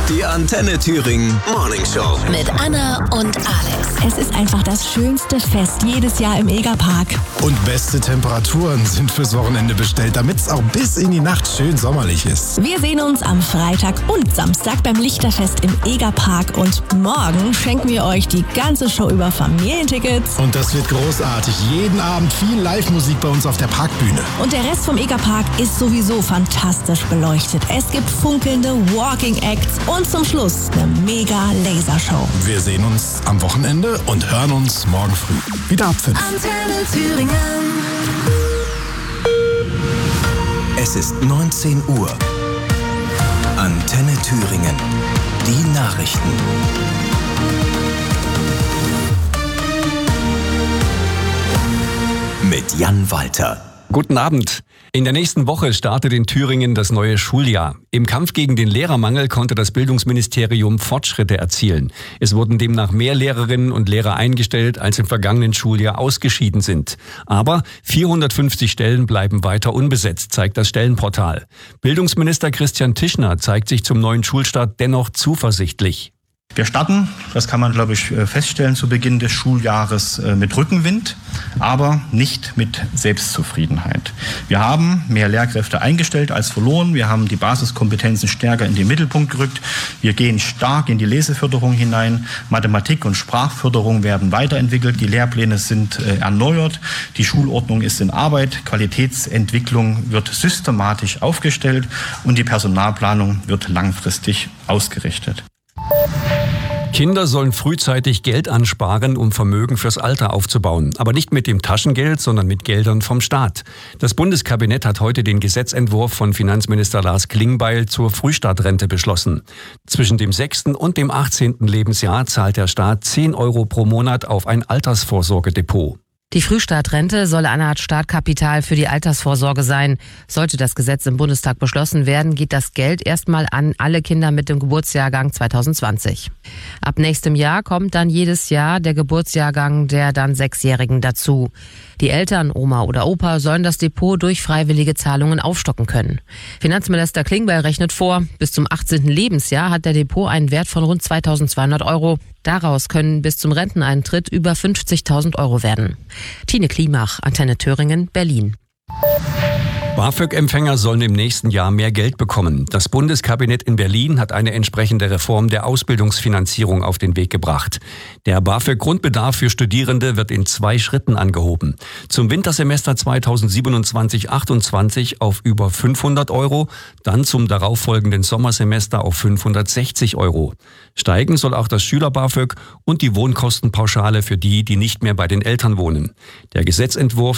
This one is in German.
Die Antenne Thüringen Morning Show. Mit Anna und Alex. Es ist einfach das schönste Fest jedes Jahr im Egerpark. Und beste Temperaturen sind fürs Wochenende bestellt, damit es auch bis in die Nacht schön sommerlich ist. Wir sehen uns am Freitag und Samstag beim Lichterfest im Egerpark. Und morgen schenken wir euch die ganze Show über Familientickets. Und das wird großartig. Jeden Abend viel Live-Musik bei uns auf der Parkbühne. Und der Rest vom Egerpark ist sowieso fantastisch beleuchtet. Es gibt funkelnde Walking Acts und zum Schluss eine mega Lasershow. Wir sehen uns am Wochenende und hören uns morgen früh. Wieder ab 5. Antenne Thüringen. Es ist 19 Uhr. Antenne Thüringen. Die Nachrichten. Mit Jan Walter. Guten Abend. In der nächsten Woche startet in Thüringen das neue Schuljahr. Im Kampf gegen den Lehrermangel konnte das Bildungsministerium Fortschritte erzielen. Es wurden demnach mehr Lehrerinnen und Lehrer eingestellt, als im vergangenen Schuljahr ausgeschieden sind. Aber 450 Stellen bleiben weiter unbesetzt, zeigt das Stellenportal. Bildungsminister Christian Tischner zeigt sich zum neuen Schulstart dennoch zuversichtlich. Wir starten, das kann man, glaube ich, feststellen, zu Beginn des Schuljahres mit Rückenwind, aber nicht mit Selbstzufriedenheit. Wir haben mehr Lehrkräfte eingestellt als verloren. Wir haben die Basiskompetenzen stärker in den Mittelpunkt gerückt. Wir gehen stark in die Leseförderung hinein. Mathematik- und Sprachförderung werden weiterentwickelt. Die Lehrpläne sind erneuert. Die Schulordnung ist in Arbeit. Qualitätsentwicklung wird systematisch aufgestellt und die Personalplanung wird langfristig ausgerichtet. Kinder sollen frühzeitig Geld ansparen, um Vermögen fürs Alter aufzubauen. Aber nicht mit dem Taschengeld, sondern mit Geldern vom Staat. Das Bundeskabinett hat heute den Gesetzentwurf von Finanzminister Lars Klingbeil zur Frühstartrente beschlossen. Zwischen dem 6. und dem 18. Lebensjahr zahlt der Staat 10 € pro Monat auf ein Altersvorsorgedepot. Die Frühstartrente soll eine Art Startkapital für die Altersvorsorge sein. Sollte das Gesetz im Bundestag beschlossen werden, geht das Geld erstmal an alle Kinder mit dem Geburtsjahrgang 2020. Ab nächstem Jahr kommt dann jedes Jahr der Geburtsjahrgang der dann 6-Jährigen dazu. Die Eltern, Oma oder Opa, sollen das Depot durch freiwillige Zahlungen aufstocken können. Finanzminister Klingbeil rechnet vor, bis zum 18. Lebensjahr hat der Depot einen Wert von rund 2.200 €. Daraus können bis zum Renteneintritt über 50.000 € werden. Tine Klimach, Antenne Thüringen, Berlin. BAföG-Empfänger sollen im nächsten Jahr mehr Geld bekommen. Das Bundeskabinett in Berlin hat eine entsprechende Reform der Ausbildungsfinanzierung auf den Weg gebracht. Der BAföG-Grundbedarf für Studierende wird in 2 Schritten angehoben. Zum Wintersemester 2027/28 auf über 500 €, dann zum darauffolgenden Sommersemester auf 560 €. Steigen soll auch das Schüler-BAföG und die Wohnkostenpauschale für die, die nicht mehr bei den Eltern wohnen. Der Gesetzentwurf